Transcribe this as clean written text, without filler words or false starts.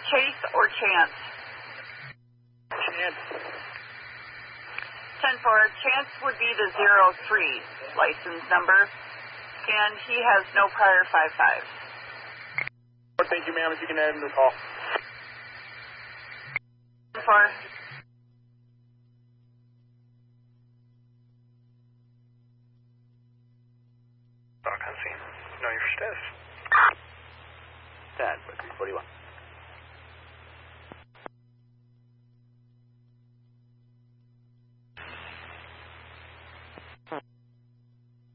Chase or Chance? Chance. 10-4. Chance would be the 03 license number, and he has no prior 5.5s. Thank you, ma'am. If you can end the call. 10-4. Rock on scene. Know your status. 10, 341.